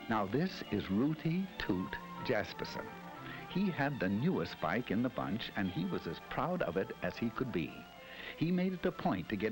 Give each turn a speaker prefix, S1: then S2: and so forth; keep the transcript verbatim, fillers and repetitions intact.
S1: Now this is Rooty Toot Jasperson. He had the newest bike in the bunch, and he was as proud of it as he could be. He made it a point to get